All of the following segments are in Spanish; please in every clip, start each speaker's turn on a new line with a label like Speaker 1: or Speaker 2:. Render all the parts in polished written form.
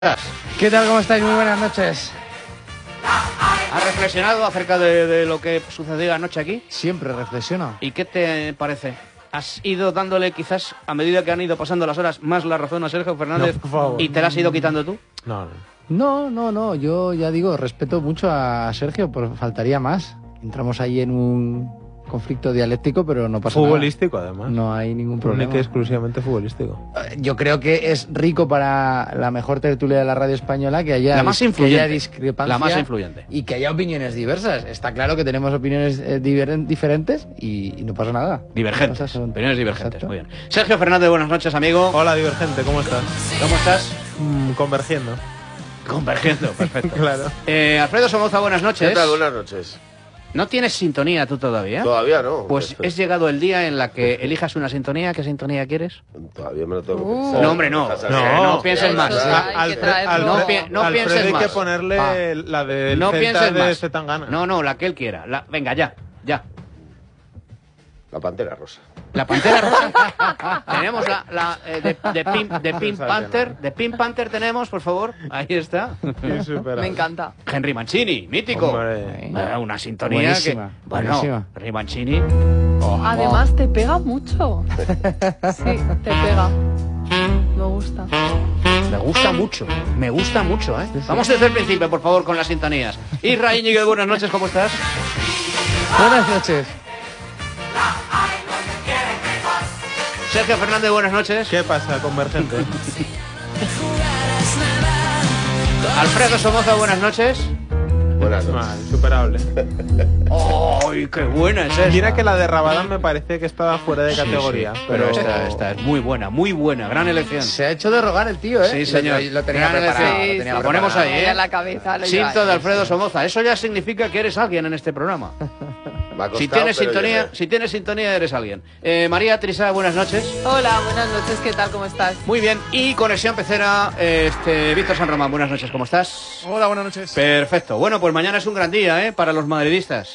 Speaker 1: ¿Qué tal? ¿Cómo estáis? Muy buenas noches.
Speaker 2: ¿Has reflexionado acerca de lo que sucedió anoche aquí?
Speaker 1: Siempre reflexiono.
Speaker 2: ¿Y qué te parece? ¿Has ido dándole quizás, a medida que han ido pasando las horas, más la razón a Sergio Fernández
Speaker 1: No, por favor.
Speaker 2: y te la has ido quitando tú?
Speaker 1: No. Yo ya digo, respeto mucho a Sergio, pero faltaría más. Entramos ahí en un conflicto dialéctico, pero no pasa
Speaker 3: futbolístico,
Speaker 1: nada.
Speaker 3: además.
Speaker 1: No hay ningún problema.
Speaker 3: Único y exclusivamente futbolístico.
Speaker 1: Yo creo que es rico para la mejor tertulia de la radio española que haya,
Speaker 2: La más
Speaker 1: que
Speaker 2: influyente.
Speaker 1: haya discrepancia.
Speaker 2: La más influyente.
Speaker 1: Y que haya opiniones diversas. Está claro que tenemos opiniones diferentes y no pasa nada.
Speaker 2: Divergentes.
Speaker 1: Las cosas son-
Speaker 2: Opiniones divergentes.
Speaker 1: Exacto.
Speaker 2: Muy bien. Sergio Fernández, buenas noches, amigo.
Speaker 3: Hola, Divergente, ¿cómo estás?
Speaker 2: ¿Cómo estás?
Speaker 3: Convergiendo.
Speaker 2: Convergiendo, perfecto.
Speaker 3: Claro.
Speaker 2: Alfredo Somoza, buenas noches.
Speaker 4: ¿Qué tal? Buenas noches.
Speaker 2: ¿No tienes sintonía tú todavía?
Speaker 4: Todavía no.
Speaker 2: Pues es llegado el día en la que elijas una sintonía. ¿Qué sintonía quieres?
Speaker 4: Todavía me lo tengo que pensar.
Speaker 2: No, hombre, no. No pienses más.
Speaker 5: Hay que traerlo.
Speaker 2: No pienses
Speaker 3: Alfredo hay
Speaker 2: más.
Speaker 3: que ponerle la del
Speaker 2: No
Speaker 3: Celta
Speaker 2: pienses
Speaker 3: de
Speaker 2: más.
Speaker 3: Zetangana.
Speaker 2: No, la que él quiera. Venga, ya.
Speaker 4: La Pantera Rosa.
Speaker 2: La Pantera Rosa. Tenemos de Pink Panther. De Pink Panther tenemos, por favor. Ahí está.
Speaker 5: Me encanta.
Speaker 2: Henry Mancini, mítico.
Speaker 3: Hombre.
Speaker 2: Una sintonía
Speaker 1: Buenísima,
Speaker 2: que... Bueno,
Speaker 1: buenísima.
Speaker 2: Henry Mancini.
Speaker 5: Además te pega mucho. Sí, te pega. Me gusta.
Speaker 2: Me gusta mucho, ¿eh? Vamos desde el principio, por favor, con las sintonías. Isra Íñiguez, buenas noches, ¿cómo estás?
Speaker 1: Buenas noches.
Speaker 2: Sergio Fernández, buenas noches.
Speaker 3: ¿Qué pasa, Convergente?
Speaker 2: Alfredo Somoza, buenas noches.
Speaker 4: Buenas noches.
Speaker 3: Superable.
Speaker 2: ¡Ay, qué buena es esta!
Speaker 3: Mira que la de Rabadán me parece que estaba fuera de categoría.
Speaker 2: Sí, pero esta es muy buena, gran elección.
Speaker 1: Se ha hecho de rogar el tío, ¿eh?
Speaker 2: Sí, señor.
Speaker 1: Lo tenía
Speaker 2: Gran
Speaker 1: preparado.
Speaker 2: elección.
Speaker 1: Lo tenía
Speaker 2: Lo
Speaker 1: preparado.
Speaker 2: ponemos ahí, ¿eh?
Speaker 5: En la cabeza. Lo
Speaker 2: Cinto
Speaker 5: lleva.
Speaker 2: de Alfredo Somoza. Eso ya significa que eres alguien en este programa.
Speaker 4: Me ha costado,
Speaker 2: Si tienes
Speaker 4: pero
Speaker 2: sintonía,
Speaker 4: llegué.
Speaker 2: si tienes sintonía, eres alguien. María Trisá, buenas noches.
Speaker 5: Hola, buenas noches. ¿Qué tal? ¿Cómo estás?
Speaker 2: Muy bien. Y conexión pecera, Víctor San Román, buenas noches, ¿cómo estás?
Speaker 6: Hola, buenas noches.
Speaker 2: Perfecto. Bueno, pues mañana es un gran día, para los madridistas.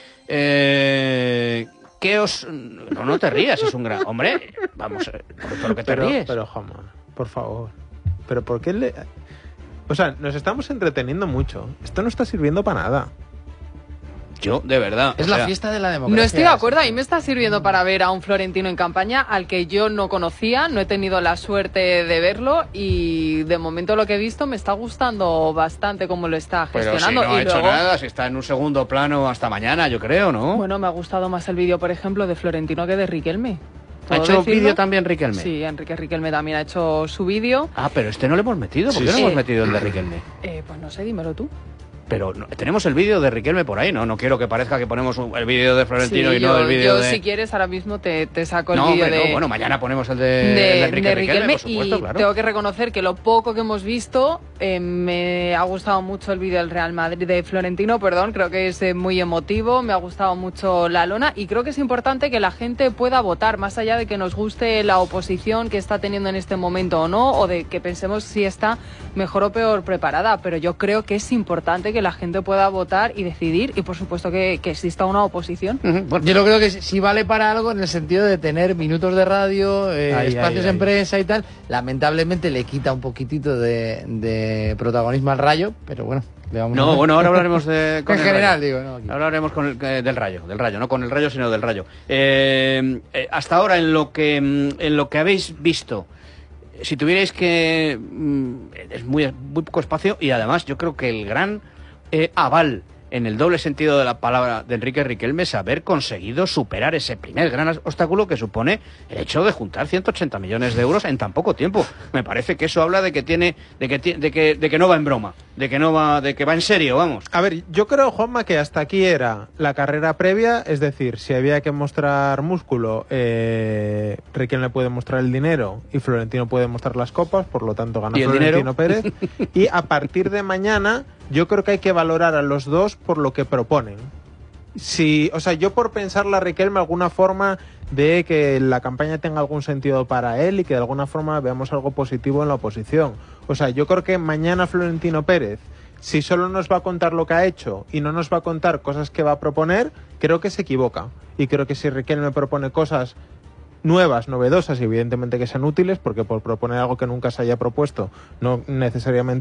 Speaker 2: ¿Qué os...? No te rías, es un gran... Hombre, vamos, ¿por qué te ríes?
Speaker 3: Pero, Joma, por favor. ¿Pero por qué le...? O sea, nos estamos entreteniendo mucho. Esto no está sirviendo para nada.
Speaker 2: Yo, de verdad.
Speaker 1: Es
Speaker 2: o
Speaker 1: la
Speaker 2: sea,
Speaker 1: fiesta de la democracia.
Speaker 5: No estoy de acuerdo. A mí me está sirviendo para ver a un Florentino en campaña al que yo no conocía, no he tenido la suerte de verlo y de momento lo que he visto me está gustando bastante cómo lo está
Speaker 2: Pero si
Speaker 5: gestionando.
Speaker 2: no ha
Speaker 5: y
Speaker 2: hecho
Speaker 5: luego,
Speaker 2: nada, si está en un segundo plano hasta mañana, yo creo, ¿no?
Speaker 5: bueno, me ha gustado más el vídeo, por ejemplo, de Florentino que de Riquelme.
Speaker 2: ¿Ha
Speaker 5: ¿Puedo
Speaker 2: hecho
Speaker 5: decirlo?
Speaker 2: vídeo también Riquelme?
Speaker 5: Sí, Enrique Riquelme también ha hecho su vídeo.
Speaker 2: Ah, pero este no le hemos metido. ¿Por qué no
Speaker 5: Sí.
Speaker 2: hemos metido el de Riquelme?
Speaker 5: Pues no sé, dímelo tú.
Speaker 2: Pero tenemos el vídeo de Riquelme por ahí, ¿no? No quiero que parezca que ponemos el vídeo de Florentino
Speaker 5: Sí,
Speaker 2: y no el vídeo
Speaker 5: yo,
Speaker 2: de...
Speaker 5: si quieres, ahora mismo te saco el
Speaker 2: No,
Speaker 5: vídeo
Speaker 2: hombre,
Speaker 5: de...
Speaker 2: no, bueno, mañana ponemos el de
Speaker 5: de
Speaker 2: Enrique Riquelme, por
Speaker 5: y
Speaker 2: supuesto, claro.
Speaker 5: tengo que reconocer que lo poco que hemos visto me ha gustado mucho el vídeo del Real Madrid de Florentino, creo que es muy emotivo, me ha gustado mucho la lona y creo que es importante que la gente pueda votar, más allá de que nos guste la oposición que está teniendo en este momento o no, o de que pensemos si está mejor o peor preparada, pero yo creo que es importante que la gente pueda votar y decidir y por supuesto que exista una oposición.
Speaker 2: Bueno,
Speaker 1: Yo lo creo que sí vale para algo en el sentido de tener minutos de radio, espacios en prensa y tal. Lamentablemente le quita un poquitito de protagonismo al Rayo, pero bueno. le vamos a
Speaker 2: no,
Speaker 1: ver.
Speaker 2: bueno, ahora hablaremos de... con
Speaker 1: En
Speaker 2: el
Speaker 1: general,
Speaker 2: Rayo.
Speaker 1: digo, no. Aquí.
Speaker 2: Ahora hablaremos con del Rayo, no con el Rayo, sino del Rayo. Hasta ahora, en lo que habéis visto, si tuvierais que... es muy poco espacio y además yo creo que el gran aval en el doble sentido de la palabra de Enrique Riquelme es haber conseguido superar ese primer gran obstáculo que supone el hecho de juntar 180 millones de euros en tan poco tiempo. Me parece que eso habla de que no va en broma, de que va en serio, vamos.
Speaker 3: A ver, yo creo, Juanma, que hasta aquí era la carrera previa, es decir, si había que mostrar músculo, Riquelme puede mostrar el dinero y Florentino puede mostrar las copas, por lo tanto gana
Speaker 2: ¿Y el
Speaker 3: Florentino
Speaker 2: dinero?
Speaker 3: Pérez. Y a partir de mañana, yo creo que hay que valorar a los dos por lo que proponen. O sea, yo por pensarle a Riquelme alguna forma de que la campaña tenga algún sentido para él y que de alguna forma veamos algo positivo en la oposición. O sea, yo creo que mañana Florentino Pérez, si solo nos va a contar lo que ha hecho y no nos va a contar cosas que va a proponer, creo que se equivoca. Y creo que si Riquelme propone cosas nuevas, novedosas y evidentemente que sean útiles, porque por proponer algo que nunca se haya propuesto no necesariamente